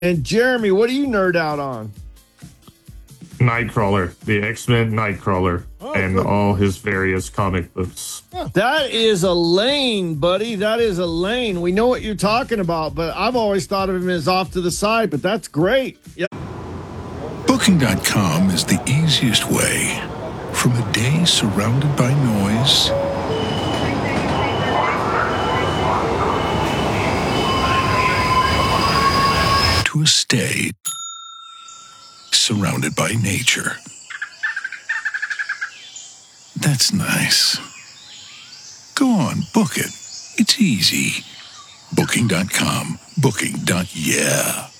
And Jeremy, what do you nerd out on? Nightcrawler, the X-Men Nightcrawler, and cool. all his various comic books. That is a lane, buddy. That is a lane. We know what you're talking about, but I've always thought of him as off to the side, but that's great. Yep. Booking.com is the easiest way from a day surrounded by noise to a stay surrounded by nature. That's nice. Go on, book it. It's easy. Booking.com. Booking.yeah.